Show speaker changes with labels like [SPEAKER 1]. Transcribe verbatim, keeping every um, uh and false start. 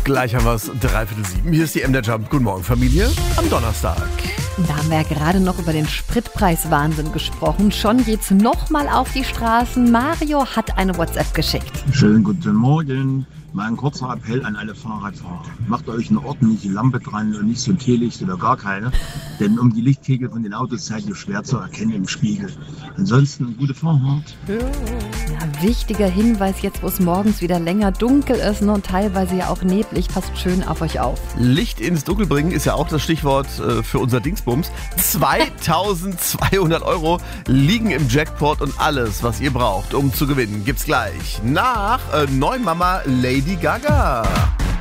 [SPEAKER 1] Gleich haben wir es, dreiviertel sieben. Hier ist die M der Jump. Guten Morgen, Familie, am Donnerstag.
[SPEAKER 2] Da haben wir ja gerade noch über den Spritpreiswahnsinn gesprochen. Schon geht's nochmal auf die Straßen. Mario hat eine WhatsApp geschickt.
[SPEAKER 3] Schönen guten Morgen. Mal ein kurzer Appell an alle Fahrradfahrer. Macht euch eine ordentliche Lampe dran und nicht so ein Teelicht oder gar keine. Denn um die Lichtkegel von den Autos seid ihr schwer zu erkennen im Spiegel. Ansonsten gute Fahrrad.
[SPEAKER 2] Ja, wichtiger Hinweis jetzt, wo es morgens wieder länger dunkel ist, ne, und teilweise ja auch neblig. Passt schön auf euch auf.
[SPEAKER 1] Licht ins Dunkel bringen ist ja auch das Stichwort äh, für unser Dingsbums. zweitausendzweihundert Euro liegen im Jackpot und alles, was ihr braucht, um zu gewinnen, gibt's gleich nach äh, Neumama Lady Gaga.